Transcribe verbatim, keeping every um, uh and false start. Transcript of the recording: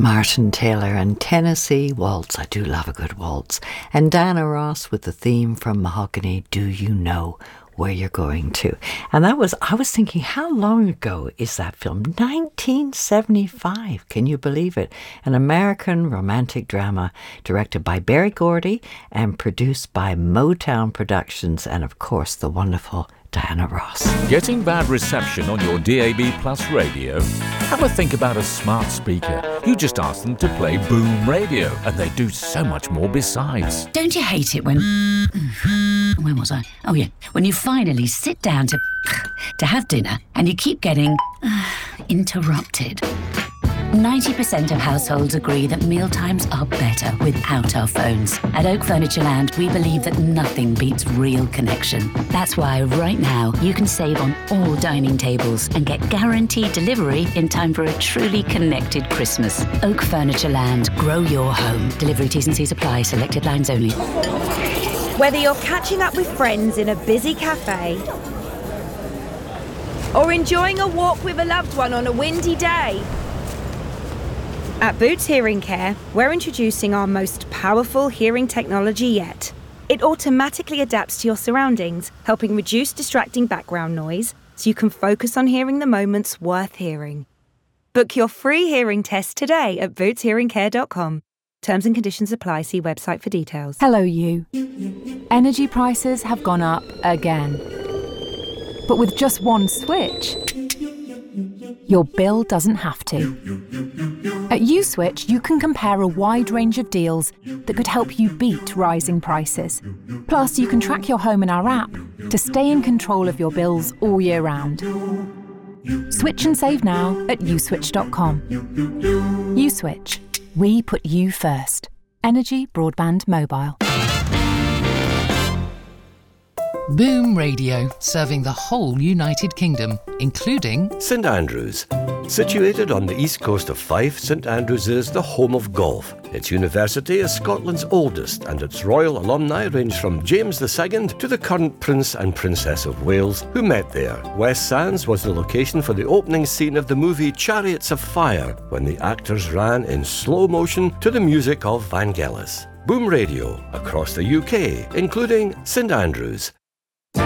Martin Taylor and Tennessee Waltz. I do love a good waltz. And Diana Ross with the theme from Mahogany, Do You Know Where You're Going To? And that was, I was thinking, how long ago is that film? nineteen seventy-five. Can you believe it? An American romantic drama directed by Berry Gordy and produced by Motown Productions and, of course, the wonderful Diana Ross. Getting bad reception on your D A B Plus radio? Have a think about a smart speaker. You just ask them to play Boom Radio, and they do so much more besides. Don't you hate it when... Where was I? Oh, yeah. When you finally sit down to... to have dinner, and you keep getting... interrupted. ninety percent of households agree that mealtimes are better without our phones. At Oak Furniture Land, we believe that nothing beats real connection. That's why right now you can save on all dining tables and get guaranteed delivery in time for a truly connected Christmas. Oak Furniture Land, grow your home. Delivery T's and C's apply, selected lines only. Whether you're catching up with friends in a busy cafe or enjoying a walk with a loved one on a windy day, at Boots Hearing Care, we're introducing our most powerful hearing technology yet. It automatically adapts to your surroundings, helping reduce distracting background noise so you can focus on hearing the moments worth hearing. Book your free hearing test today at boots hearing care dot com. Terms and conditions apply. See website for details. Hello, you. Energy prices have gone up again. But with just one switch, your bill doesn't have to. At USwitch, you can compare a wide range of deals that could help you beat rising prices. Plus, you can track your home in our app to stay in control of your bills all year round. Switch and save now at uswitch dot com. USwitch. We put you first. Energy Broadband Mobile. Boom Radio, serving the whole United Kingdom, including St Andrews. Situated on the east coast of Fife, St Andrews is the home of golf. Its university is Scotland's oldest, and its royal alumni range from James the Second to the current Prince and Princess of Wales, who met there. West Sands was the location for the opening scene of the movie Chariots of Fire, when the actors ran in slow motion to the music of Vangelis. Boom Radio across the U K, including St Andrews.